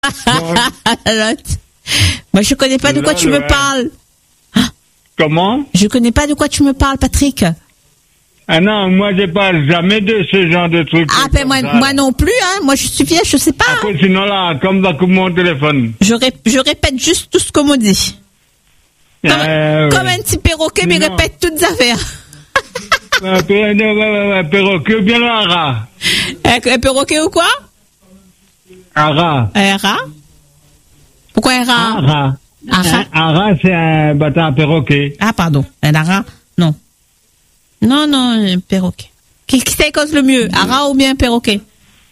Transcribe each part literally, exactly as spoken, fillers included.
Moi, je connais pas de quoi tu me parles. Comment? Je connais pas de quoi tu me parles, Patrick. Ah non, moi je parle jamais de ce genre de trucs. Ah ben moi, moi non plus, hein. Moi je suis vieille, je sais pas. Après, sinon là, comme va couper mon téléphone. Je, ré, je répète juste tout ce qu'on me dit. Comme, euh, comme ouais. un petit perroquet, mais non. Répète toutes les affaires. Un perroquet ou bien le hara? Un perroquet ou quoi? Hara. Un rat? Pourquoi un rat? Hara. Un hara, c'est un bâtard à perroquet. Ah pardon, un hara? Non. Non, non, un perroquet. Qu'est-ce qui c'est cause le mieux, hara ou bien un perroquet?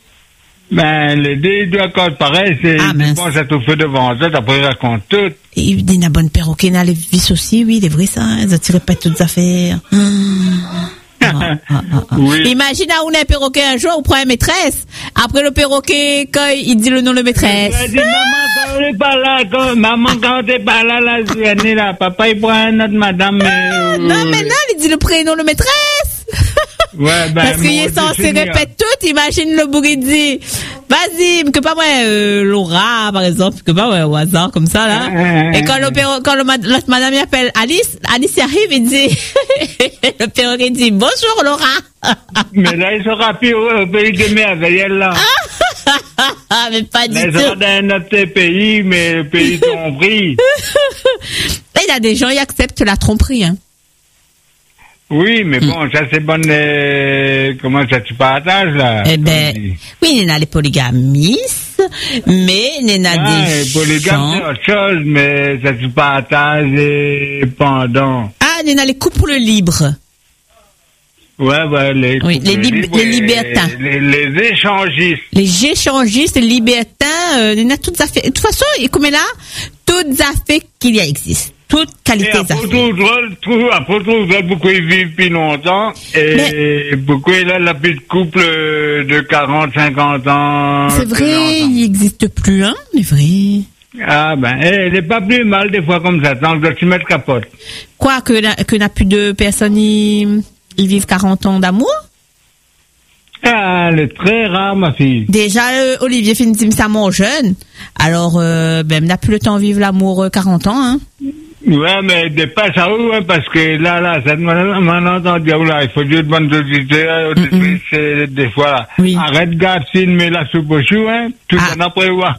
Ben, les deux doivent cause pareil, c'est, ah, je pense à tout feu devant ça, après ils racontent tout. Et il y a une bonne perroquet, il y a les vis aussi, oui, c'est vrai ça, ils attirent pas toutes les affaires. Ah, ah, ah, ah. Oui. Imagine, on a un perroquet un jour, on prend une maîtresse. Après le perroquet, quand il dit le nom de maîtresse. Il dit, maman, quand on est pas là, quand, maman, quand on est pas là, là, je là, papa, il prend notre madame. Mais, euh, non, mais non, il dit le prénom de maîtresse. Ouais, ben, parce qu'il est censé répéter tout, imagine le bourg, il dit, vas-y, que pas moi, euh, Laura, par exemple, que pas moi, au hasard, comme ça, là. Euh, et quand le perro, quand le, l'autre madame il appelle Alice, Alice y arrive, il dit, le perroquet dit, bonjour, Laura. Mais là, ils sont rapides au pays des merveilles, là. Ah, mais pas du tout. Ils sont dans notre pays, mais le pays tromperie. Il y a des gens qui acceptent la tromperie, hein. Oui, mais bon, mm. ça c'est bon, euh, comment ça tu partages là? Eh ben, oui, il y en a les polygamistes, mais il y en a ah, des les polygames gens... c'est autre chose, mais ça tu partages et pendant. Ah, il y en a les couples libres. Ouais, ouais, les oui, les, lib- libres, les libertins. Les, les échangistes. Les échangistes, les libertins, euh, il y en a toutes affaires. De toute façon, comme là, toutes affaires qu'il y a existent. Toute qualité d'affaires. Après tout, beaucoup ils vivent depuis longtemps. Et mais, beaucoup il a la petite couple de quarante, cinquante ans. C'est vrai, il n'existe plus, hein, c'est vrai. Ah ben, elle n'est pas plus mal des fois comme ça, tant que tu mets capote. Quoi, que n'a, que n'a plus de personnes, ils, ils vivent quarante ans d'amour? Ah, elle est très rare, ma fille. Déjà, euh, Olivier finit ça mon jeune. Alors, euh, ben, n'a plus le temps de vivre l'amour euh, quarante ans, hein. Ouais, mais dépasse à où, hein, parce que là, là, ça m'a entendu, là, il faut dire de bonnes auditeurs, auditrices, des fois, là. Oui. Arrête, garde, filmer la soupe au chou, hein, tout ah. en après, voir,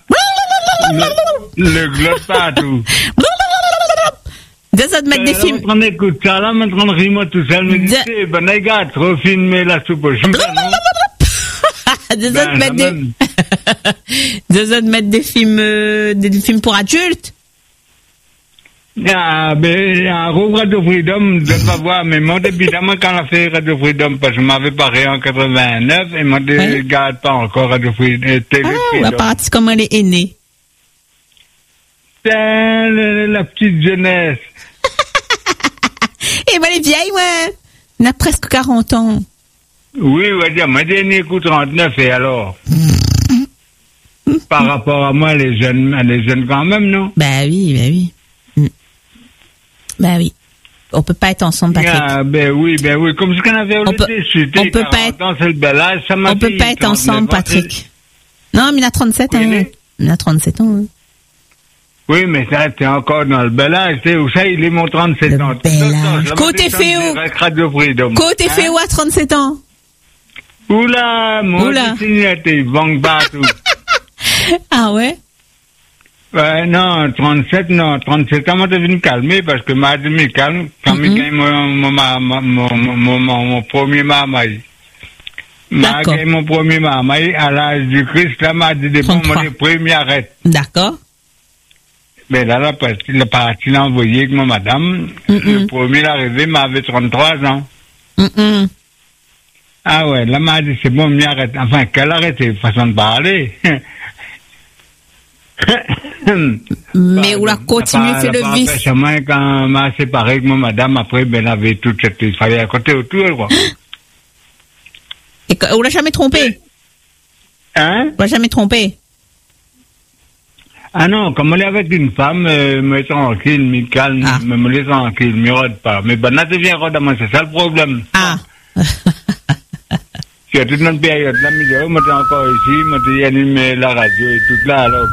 le, le globe partout. Deux autres mettre des films. Je suis en train d'écouter ça, là, je suis en train de rire tout seul, mais dis, ben, regarde, trop filmer la soupe au chou, Deux autres mettre des, deux autres mettre des films, euh, des films pour adultes. Ah, ben, à Radio Freedom, je ne vais pas voir, mais moi, évidemment, quand on a fait Radio Freedom, parce que je m'avais parlé en quatre-vingt-neuf, et moi, je ne regarde pas encore Radio Freedom. Ah, on va partir comme elle est née. Tiens, la, la petite jeunesse. Et moi, elle est vieille, ouais. On a presque quarante ans. Oui, on va dire, moi, j'ai né coup trente-neuf, et alors? Par rapport à moi, les jeunes, les jeunes quand même, non? Ben oui, ben oui. Ben oui. On peut pas être ensemble, Patrick. Ah, ben oui, ben oui. Comme ce qu'on avait au peut, on peut pas être, ans, c'est le bel âge, ça m'a on peut pas être ensemble, Patrick. Non, mais il a trente-sept ans. Oui, il a trente-sept ans, oui. Oui, mais ça, t'es encore dans le bel âge, tu sais, où ça, il est mon trente-sept ans. Bel âge. Côté Féo. Côté Féo à trente-sept ans. Oula, mon signalité, il banque partout. Ah ouais? Ouais, non, trente-sept, non, trente-sept ans, moi, je devenu calmé parce que m'a demi calme quand mm-hmm. j'ai mon, mon, mon, mon, mon, mon premier mamaï. M'a gagné mon premier mamaï à l'âge du Christ, là, m'a dit des bons, mon premier arrête. D'accord. Ben là, là, parce qu'il a parti l'envoyer avec ma madame. Mm-hmm. Le premier arrivé m'avait trente-trois ans. Mm-hmm. Ah ouais, là, m'a dit, c'est bon, m'y arrête. Enfin, qu'elle arrête, c'est façon de parler. Mais où la continue fait le vice. Moi, quand m'a séparé avec ma madame, après, ben, avait toute cette, il fallait à côté autour, quoi. Et on l'a jamais trompé? Hein? On l'a jamais trompé? Ah non, comme on est avec une femme, euh, me tranquille, me calme, ah. me, me laisse tranquille, me rôde pas. Mais ben, là, tu viens rôde à moi, c'est ça le problème. Ah. Puis à toute notre période, là, mais j'étais encore ici, moi, j'ai animé la radio et tout là, alors